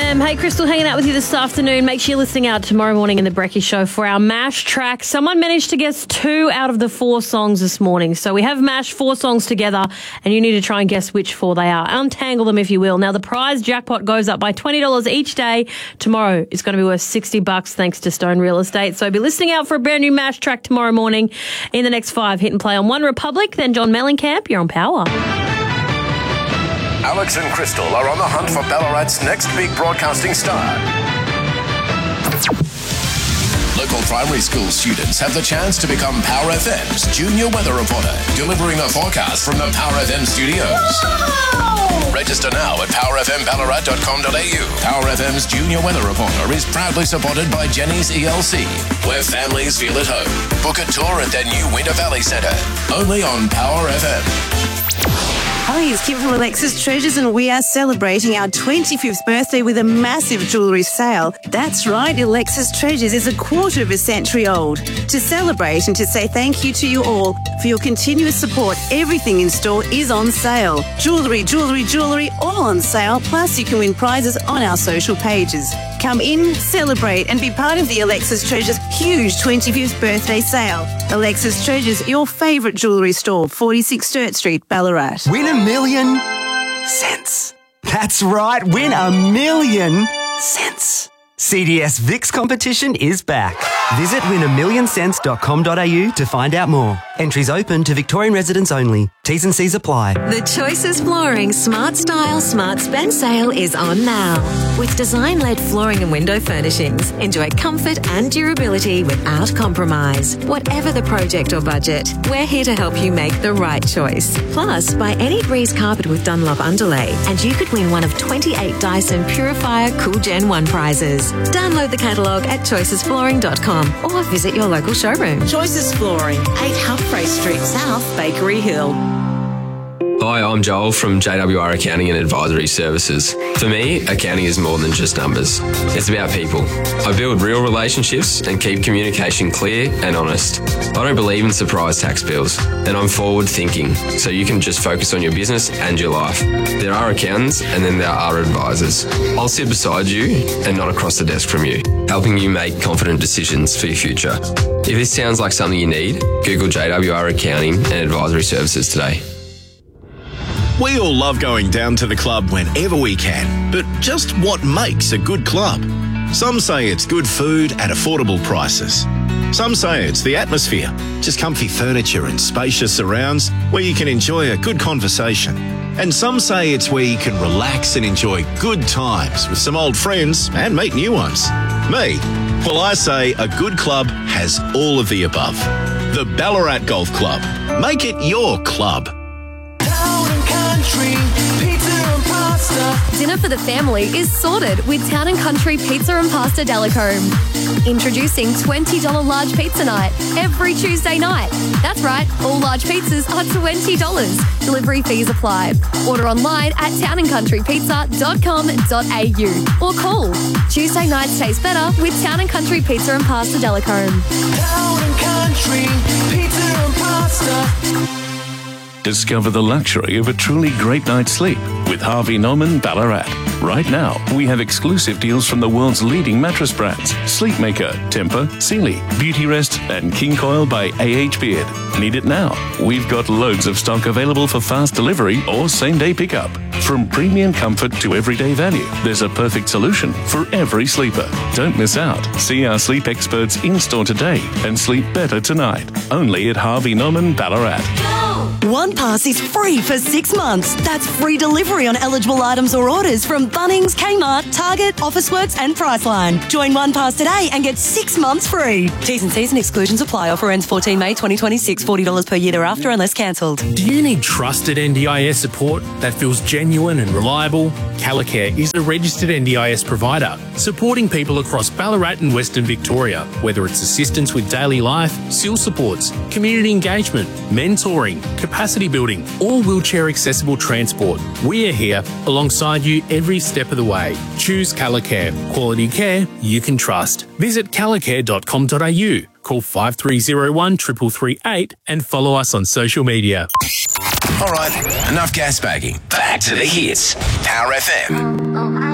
FM. Hey, Crystal, hanging out with you this afternoon. Make sure you're listening out tomorrow morning in the Brekkie Show for our MASH track. Someone managed to guess 2 out of the 4 songs this morning. So we have MASH 4 songs together, and you need to try and guess which 4 they are. Untangle them, if you will. Now, the prize jackpot goes up by $20 each day. Tomorrow it's going to be worth $60 thanks to Stone Real Estate. So be listening out for a brand new MASH track tomorrow morning. In the next 5, hit and play on One Republic, then John Mellencamp. You're on Power. Alex and Crystal are on the hunt for Ballarat's next big broadcasting star. Local primary school students have the chance to become Power FM's junior weather reporter, delivering the forecast from the Power FM studios. Whoa! Register now at powerfmballarat.com.au. Power FM's junior weather reporter is proudly supported by Jenny's ELC, where families feel at home. Book a tour at their new Winter Valley Centre, only on Power FM. Hi, it's Kim from Alexis Treasures, and we are celebrating our 25th birthday with a massive jewellery sale. That's right, Alexis Treasures is a quarter of a century old. To celebrate and to say thank you to you all for your continuous support, everything in store is on sale. Jewellery, all on sale, plus you can win prizes on our social pages. Come in, celebrate, and be part of the Alexis Treasures huge 25th birthday sale. Alexis Treasures, your favourite jewellery store, 46 Sturt Street, Ballarat. Win $1 million cents. That's right, win $1 million cents. CDS VIX competition is back. Visit win1millioncents.com.au to find out more. Entries open to Victorian residents only. T's and C's apply. The Choices Flooring Smart Style Smart Spend sale is on now. With design-led flooring and window furnishings, enjoy comfort and durability without compromise. Whatever the project or budget, we're here to help you make the right choice. Plus, buy any Breeze carpet with Dunlop underlay and you could win one of 28 Dyson Purifier Cool Gen 1 prizes. Download the catalogue at choicesflooring.com or visit your local showroom. Choices Flooring, 8 Humphrey Street South, Bakery Hill. Hi, I'm Joel from JWR Accounting and Advisory Services. For me, accounting is more than just numbers. It's about people. I build real relationships and keep communication clear and honest. I don't believe in surprise tax bills, and I'm forward thinking, so you can just focus on your business and your life. There are accountants and then there are advisors. I'll sit beside you and not across the desk from you, helping you make confident decisions for your future. If this sounds like something you need, Google JWR Accounting and Advisory Services today. We all love going down to the club whenever we can, but just what makes a good club? Some say it's good food at affordable prices. Some say it's the atmosphere, just comfy furniture and spacious surrounds where you can enjoy a good conversation. And some say it's where you can relax and enjoy good times with some old friends and meet new ones. Me? Well, I say a good club has all of the above. The Ballarat Golf Club. Make it your club. Pizza and pasta. Dinner for the family is sorted with Town and Country Pizza and Pasta Delacombe. Introducing $20 large pizza night every Tuesday night. That's right, all large pizzas are $20. Delivery fees apply. Order online at townandcountrypizza.com.au or call. Tuesday nights taste better with Town and Country Pizza and Pasta Delacombe. Town and Country Pizza and Pasta. Discover the luxury of a truly great night's sleep with Harvey Norman Ballarat. Right now, we have exclusive deals from the world's leading mattress brands: Sleepmaker, Tempur, Sealy, Beautyrest, and King Coil by A.H. Beard. Need it now? We've got loads of stock available for fast delivery or same-day pickup. From premium comfort to everyday value, there's a perfect solution for every sleeper. Don't miss out. See our sleep experts in-store today and sleep better tonight. Only at Harvey Norman Ballarat. One Pass is free for 6 months. That's free delivery on eligible items or orders from Bunnings, Kmart, Target, Officeworks and Priceline. Join One Pass today and get 6 months free. T's and C's and exclusions apply. Offer ends 14 May 2026. $40 per year thereafter unless cancelled. Do you need trusted NDIS support that feels genuine and reliable? Calicare is a registered NDIS provider, supporting people across Ballarat and Western Victoria, whether it's assistance with daily life, SIL supports, community engagement, mentoring, capacity building, or wheelchair accessible transport. We are here alongside you every step of the way. Choose Calicare. Quality care you can trust. Visit calicare.com.au. Call 5301 3338 and follow us on social media. All right, enough gas bagging. Back to the hits. Power FM.